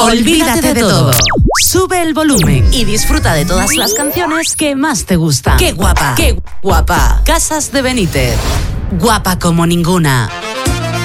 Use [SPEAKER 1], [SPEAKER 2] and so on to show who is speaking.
[SPEAKER 1] Olvídate de todo. Sube el volumen y disfruta de todas las canciones que más te gustan. ¡Qué guapa! ¡Qué guapa! Casas de Benítez. Guapa como ninguna.